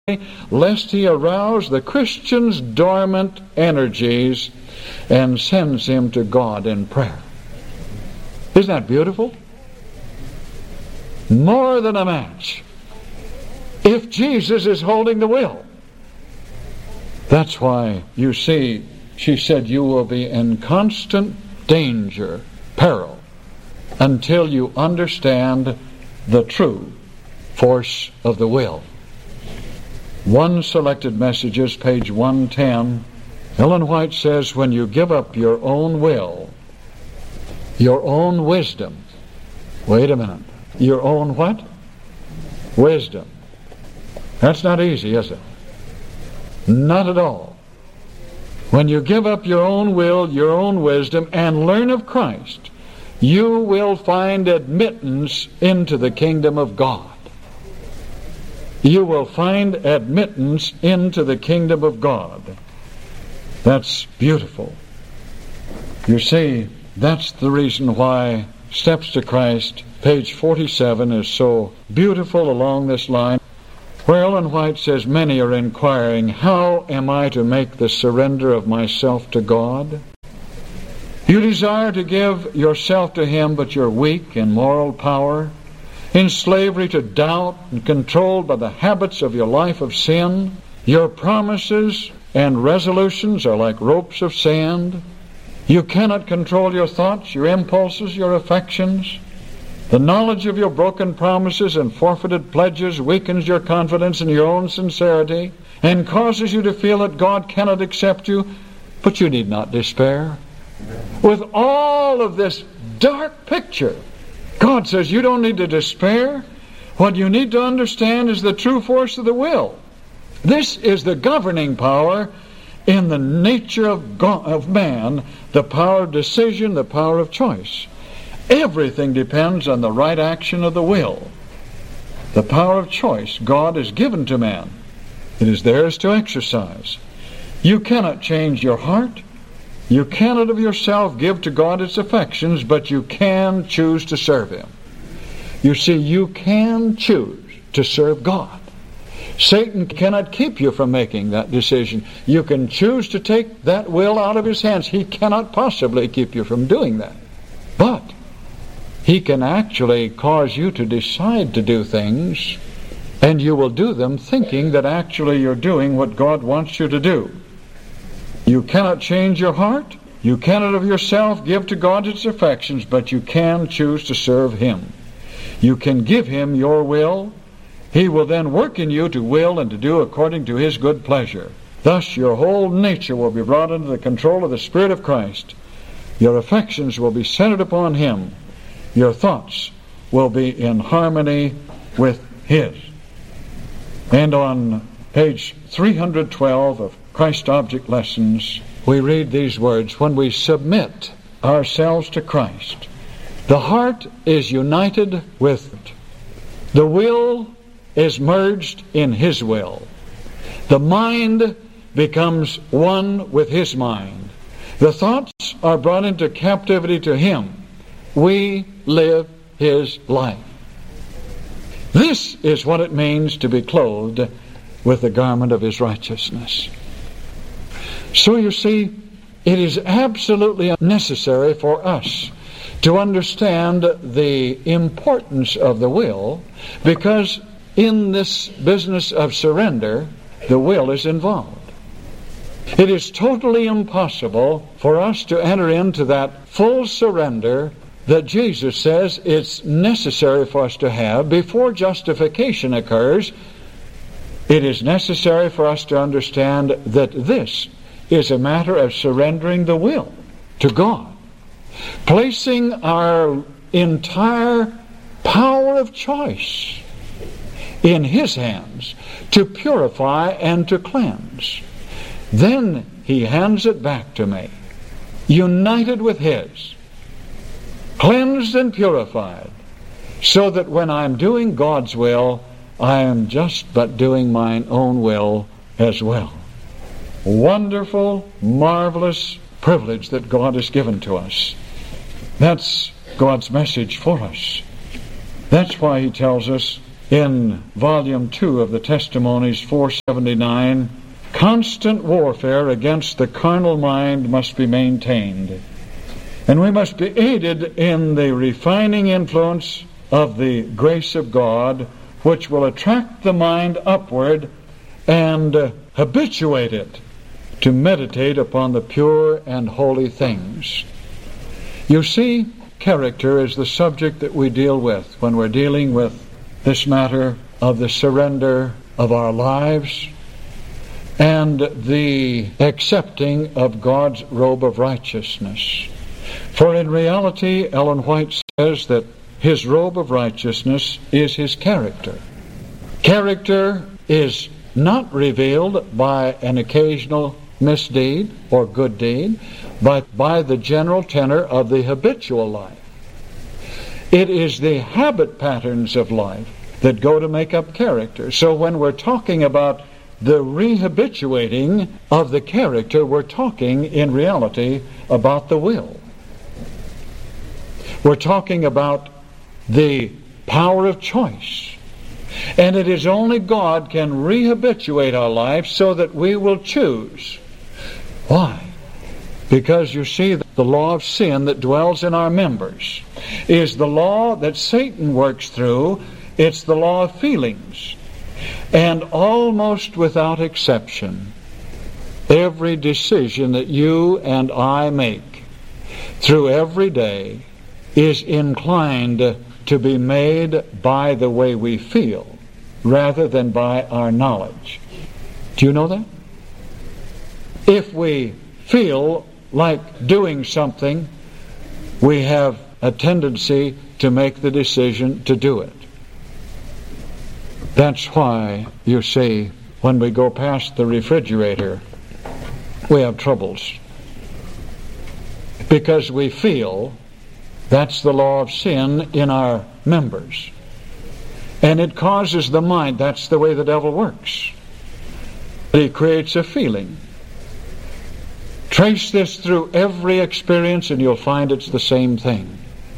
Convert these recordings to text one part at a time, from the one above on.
lest he arouse the Christian's dormant energies and sends him to God in prayer. Isn't that beautiful? More than a match. If Jesus is holding the will. That's why, you see, she said, you will be in constant danger, peril, until you understand the true force of the will. One Selected Messages, page 110, Ellen White says, when you give up your own will, your own wisdom, wait a minute, your own what? Wisdom. That's not easy, is it? Not at all. When you give up your own will, your own wisdom, and learn of Christ, you will find admittance into the kingdom of God. You will find admittance into the kingdom of God. That's beautiful. You see, that's the reason why Steps to Christ, page 47, is so beautiful along this line, where Ellen White says, many are inquiring, how am I to make the surrender of myself to God? You desire to give yourself to Him, but you're weak in moral power, in slavery to doubt, and controlled by the habits of your life of sin. Your promises and resolutions are like ropes of sand. You cannot control your thoughts, your impulses, your affections. The knowledge of your broken promises and forfeited pledges weakens your confidence in your own sincerity and causes you to feel that God cannot accept you, but you need not despair. With all of this dark picture, God says you don't need to despair. What you need to understand is the true force of the will. This is the governing power in the nature of God, of man, the power of decision, the power of choice. Everything depends on the right action of the will. The power of choice God has given to man. It is theirs to exercise. You cannot change your heart. You cannot of yourself give to God its affections, but you can choose to serve Him. You see, you can choose to serve God. Satan cannot keep you from making that decision. You can choose to take that will out of his hands. He cannot possibly keep you from doing that. But he can actually cause you to decide to do things, and you will do them thinking that actually you're doing what God wants you to do. You cannot change your heart. You cannot of yourself give to God its affections, but you can choose to serve Him. You can give Him your will. He will then work in you to will and to do according to His good pleasure. Thus your whole nature will be brought under the control of the Spirit of Christ. Your affections will be centered upon Him. Your thoughts will be in harmony with His. And on page 312 of Christ Object Lessons, we read these words, when we submit ourselves to Christ, the heart is united with it. The will is merged in His will. The mind becomes one with His mind. The thoughts are brought into captivity to Him. We live His life. This is what it means to be clothed with the garment of His righteousness. So you see, it is absolutely necessary for us to understand the importance of the will, because in this business of surrender, the will is involved. It is totally impossible for us to enter into that full surrender that Jesus says it's necessary for us to have before justification occurs. It is necessary for us to understand that this is a matter of surrendering the will to God, placing our entire power of choice in His hands to purify and to cleanse. Then He hands it back to me, united with His, cleansed and purified, so that when I'm doing God's will, I am just but doing mine own will as well. Wonderful, marvelous privilege that God has given to us. That's God's message for us. That's why He tells us in Volume 2 of the Testimonies, 479, constant warfare against the carnal mind must be maintained. And we must be aided in the refining influence of the grace of God, which will attract the mind upward and habituate it to meditate upon the pure and holy things. You see, character is the subject that we deal with when we're dealing with this matter of the surrender of our lives and the accepting of God's robe of righteousness. For in reality, Ellen White says that His robe of righteousness is His character. Character is not revealed by an occasional misdeed or good deed, but by the general tenor of the habitual life. It is the habit patterns of life that go to make up character. So when we're talking about the rehabituating of the character, we're talking in reality about the will. We're talking about the power of choice. And it is only God can rehabituate our life so that we will choose. Why? Because you see, the law of sin that dwells in our members is the law that Satan works through. It's the law of feelings. And almost without exception, every decision that you and I make through every day is inclined to be made by the way we feel rather than by our knowledge. Do you know that? If we feel like doing something, we have a tendency to make the decision to do it. That's why, you see, when we go past the refrigerator, we have troubles. Because we feel that's the law of sin in our members. And it causes the mind, that's the way the devil works. He creates a feeling. Trace this through every experience and you'll find it's the same thing.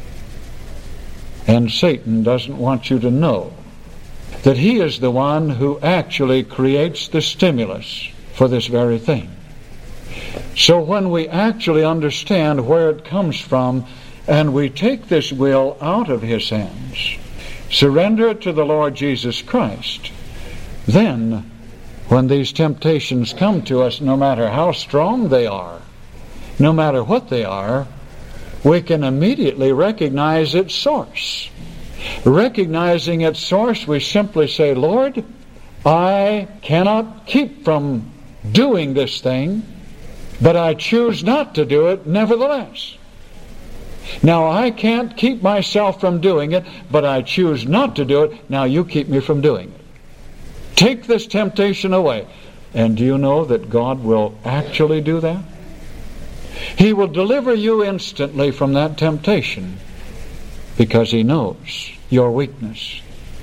And Satan doesn't want you to know that he is the one who actually creates the stimulus for this very thing. So when we actually understand where it comes from and we take this will out of his hands, surrender it to the Lord Jesus Christ, then when these temptations come to us, no matter how strong they are, no matter what they are, we can immediately recognize its source. Recognizing its source, we simply say, Lord, I cannot keep from doing this thing, but I choose not to do it nevertheless. Now, I can't keep myself from doing it, but I choose not to do it. Now, you keep me from doing it. Take this temptation away. And do you know that God will actually do that? He will deliver you instantly from that temptation because He knows your weakness.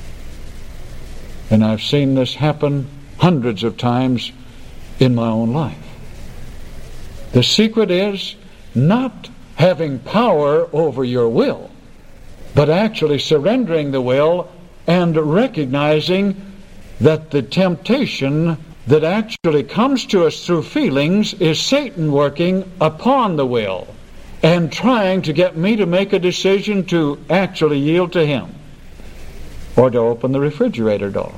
And I've seen this happen hundreds of times in my own life. The secret is not having power over your will, but actually surrendering the will and recognizing that the temptation that actually comes to us through feelings is Satan working upon the will and trying to get me to make a decision to actually yield to him or to open the refrigerator door.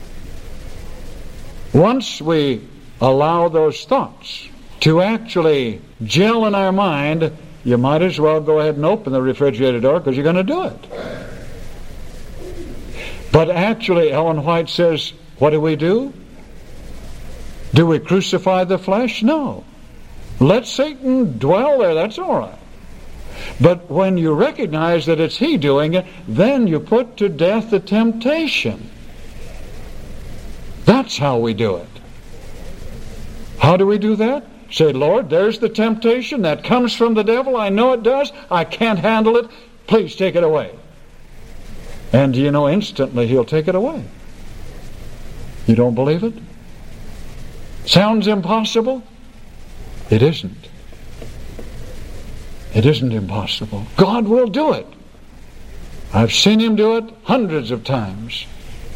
Once we allow those thoughts to actually gel in our mind, you might as well go ahead and open the refrigerator door because you're going to do it. But actually, Ellen White says, what do? Do we crucify the flesh? No. Let Satan dwell there, that's all right. But when you recognize that it's he doing it, then you put to death the temptation. That's how we do it. How do we do that? Say, Lord, there's the temptation that comes from the devil. I know it does. I can't handle it. Please take it away. And you know, instantly he'll take it away. You don't believe it? Sounds impossible? It isn't. It isn't impossible. God will do it. I've seen him do it hundreds of times.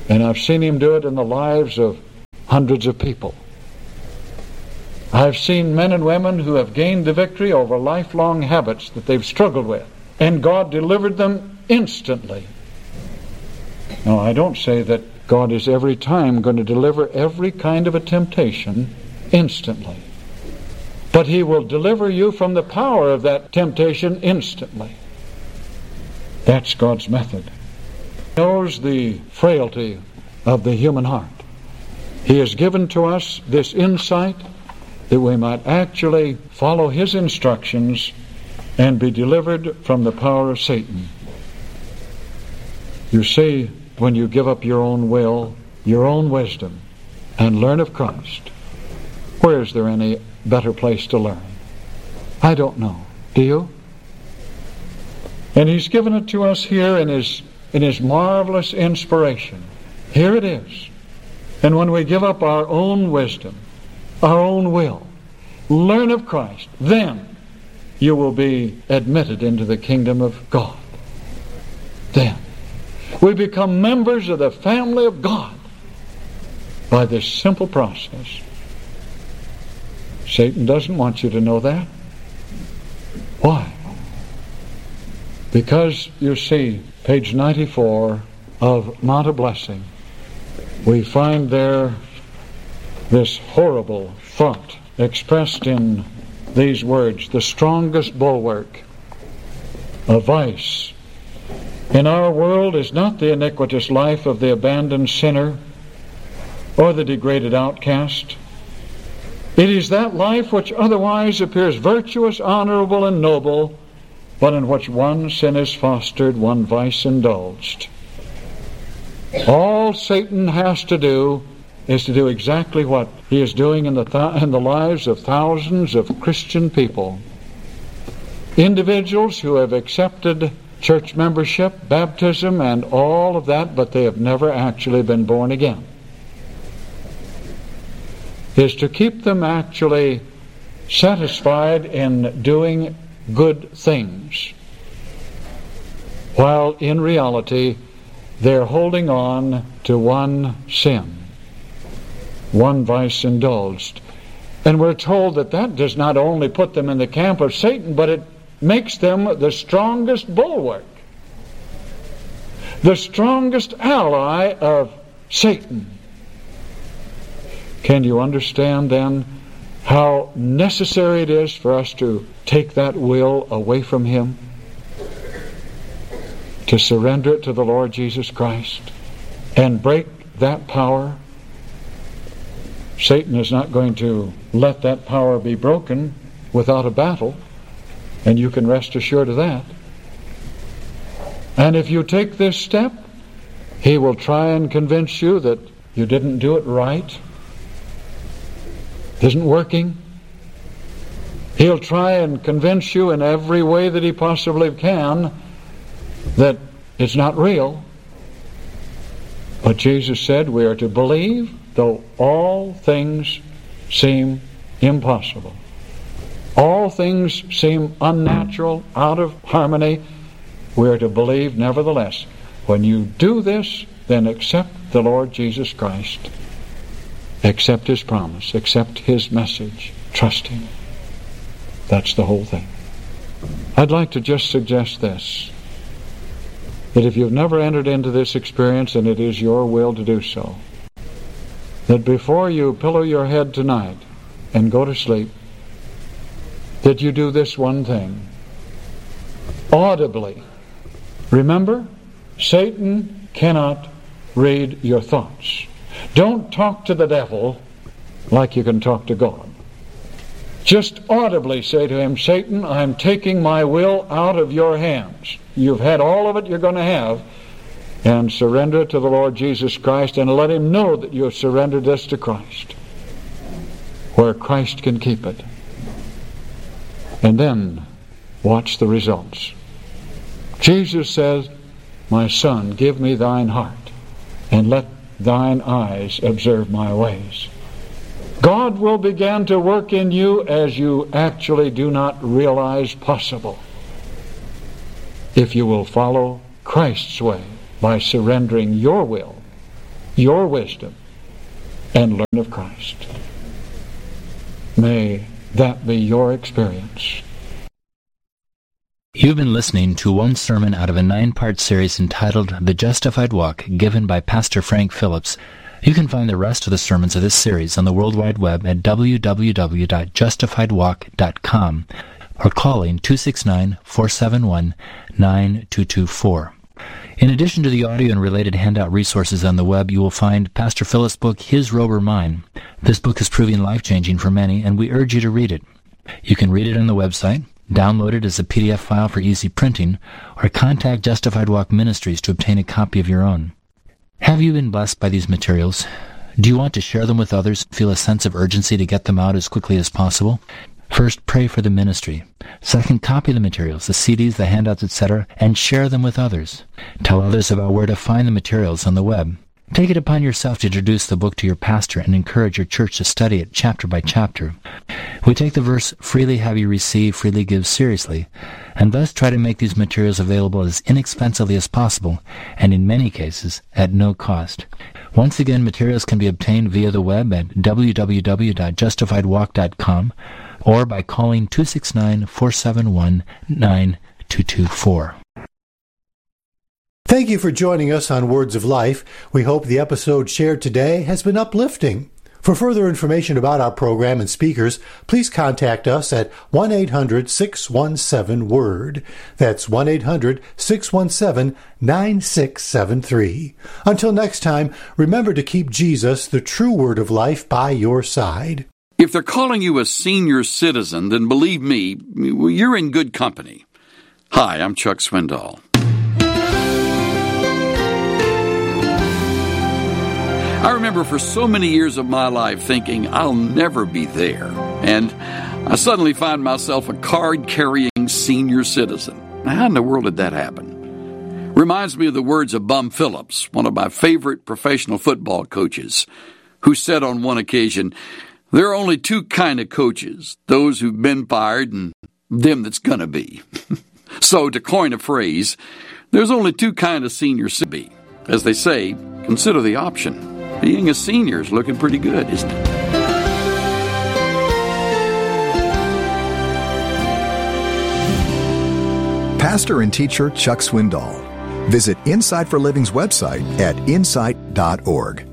And I've seen him do it in the lives of hundreds of people. I've seen men and women who have gained the victory over lifelong habits that they've struggled with, and God delivered them instantly. Now, I don't say that God is every time going to deliver every kind of a temptation instantly, but He will deliver you from the power of that temptation instantly. That's God's method. He knows the frailty of the human heart. He has given to us this insight that we might actually follow His instructions and be delivered from the power of Satan. You see, when you give up your own will, your own wisdom, and learn of Christ, where is there any better place to learn? I don't know. Do you? And He's given it to us here in His marvelous inspiration. Here it is. And when we give up our own wisdom, our own will, learn of Christ, then you will be admitted into the kingdom of God. Then we become members of the family of God by this simple process. Satan doesn't want you to know that. Why? Because, you see, page 94 of Mount of Blessing, we find there this horrible thought expressed in these words: the strongest bulwark of vice in our world is not the iniquitous life of the abandoned sinner or the degraded outcast. It is that life which otherwise appears virtuous, honorable, and noble, but in which one sin is fostered, one vice indulged. All Satan has to do is to do exactly what he is doing in the lives of thousands of Christian people. Individuals who have accepted church membership, baptism, and all of that, but they have never actually been born again. Is to keep them actually satisfied in doing good things, while in reality they're holding on to one sin, one vice indulged. And we're told that that does not only put them in the camp of Satan, but it makes them the strongest bulwark, the strongest ally of Satan. Can you understand then how necessary it is for us to take that will away from him, to surrender it to the Lord Jesus Christ and break that power? Satan is not going to let that power be broken without a battle, and you can rest assured of that. And if you take this step, he will try and convince you that you didn't do it right, it isn't working. He'll try and convince you in every way that he possibly can that it's not real. But Jesus said we are to believe though all things seem impossible. All things seem unnatural, out of harmony. We are to believe nevertheless. When you do this, then accept the Lord Jesus Christ. Accept His promise. Accept His message. Trust Him. That's the whole thing. I'd like to just suggest this, that if you've never entered into this experience, and it is your will to do so, that before you pillow your head tonight and go to sleep, that you do this one thing. Audibly. Remember, Satan cannot read your thoughts. Don't talk to the devil like you can talk to God. Just audibly say to him, Satan, I'm taking my will out of your hands. You've had all of it you're going to have, and surrender it to the Lord Jesus Christ, and let him know that you have surrendered this to Christ, where Christ can keep it. And then watch the results. Jesus says, my son, give me thine heart, and let thine eyes observe my ways. God will begin to work in you as you actually do not realize possible, if you will follow Christ's way by surrendering your will your wisdom and learn of Christ. May that be your experience. You've been listening to one sermon out of a 9-part series entitled The Justified Walk, given by Pastor Frank Phillips. You can find the rest of the sermons of this series on the World Wide Web at www.justifiedwalk.com or calling 269-471-9224. In addition to the audio and related handout resources on the web, you will find Pastor Phillips' book, His Robe or Mine. This book is proving life-changing for many, and we urge you to read it. You can read it on the website, download it as a PDF file for easy printing, or contact Justified Walk Ministries to obtain a copy of your own. Have you been blessed by these materials? Do you want to share them with others, feel a sense of urgency to get them out as quickly as possible? First, pray for the ministry. Second, copy the materials, the CDs, the handouts, etc., and share them with others. Tell others about where to find the materials on the web. Take it upon yourself to introduce the book to your pastor and encourage your church to study it chapter by chapter. We take the verse, freely have you received, freely give, seriously, and thus try to make these materials available as inexpensively as possible, and in many cases, at no cost. Once again, materials can be obtained via the web at www.justifiedwalk.com or by calling 269-471-9224. Thank you for joining us on Words of Life. We hope the episode shared today has been uplifting. For further information about our program and speakers, please contact us at 1-800-617-WORD. That's 1-800-617-9673. Until next time, remember to keep Jesus, the true Word of life, by your side. If they're calling you a senior citizen, then believe me, you're in good company. Hi, I'm Chuck Swindoll. I remember for so many years of my life thinking I'll never be there. And I suddenly find myself a card-carrying senior citizen. Now, how in the world did that happen? Reminds me of the words of Bum Phillips, one of my favorite professional football coaches, who said on one occasion, "There are only two kind of coaches, those who've been fired and them that's gonna be." So, to coin a phrase, there's only two kind of seniors to be. As they say, consider the option. Being a senior is looking pretty good, isn't it? Pastor and teacher Chuck Swindoll. Visit Insight for Living's website at insight.org.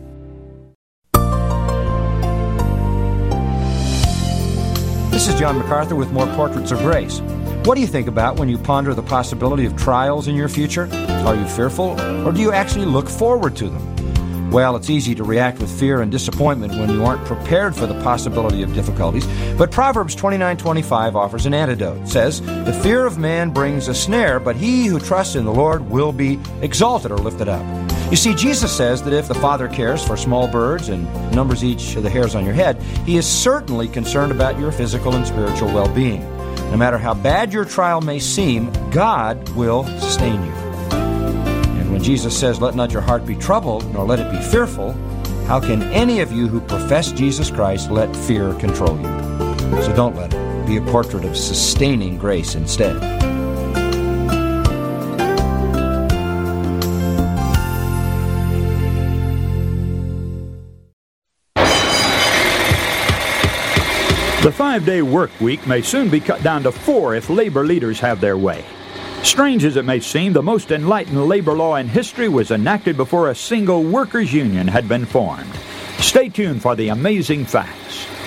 This is John MacArthur with more Portraits of Grace. What do you think about when you ponder the possibility of trials in your future? Are you fearful, or do you actually look forward to them? Well, it's easy to react with fear and disappointment when you aren't prepared for the possibility of difficulties, but Proverbs 29:25 offers an antidote. It says, "The fear of man brings a snare, but he who trusts in the Lord will be exalted," or lifted up. You see, Jesus says that if the Father cares for small birds and numbers each of the hairs on your head, He is certainly concerned about your physical and spiritual well-being. No matter how bad your trial may seem, God will sustain you. When Jesus says, "Let not your heart be troubled, nor let it be fearful," how can any of you who profess Jesus Christ let fear control you? So don't let it. Be a portrait of sustaining grace instead. The 5-day work week may soon be cut down to 4 if labor leaders have their way. Strange as it may seem, the most enlightened labor law in history was enacted before a single workers' union had been formed. Stay tuned for the amazing facts.